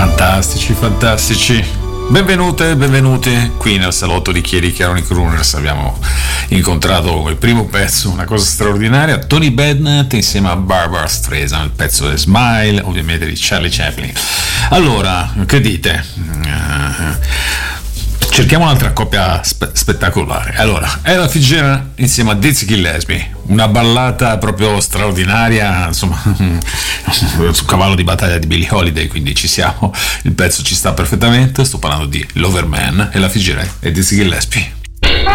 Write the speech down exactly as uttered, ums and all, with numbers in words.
Fantastici, fantastici. Benvenute, benvenuti qui nel salotto di Chieri Chiaroni Crooners. Abbiamo incontrato il primo pezzo, una cosa straordinaria, Tony Bennett insieme a Barbara Streisand, il pezzo è Smile, ovviamente di Charlie Chaplin. Allora, che dite? Cerchiamo un'altra coppia spe- spettacolare. Allora, Ella Fitzgerald insieme a Dizzy Gillespie, una ballata proprio straordinaria, insomma, sul cavallo di battaglia di Billie Holiday, quindi ci siamo, il pezzo ci sta perfettamente. Sto parlando di Loverman, Ella Fitzgerald e Dizzy Gillespie.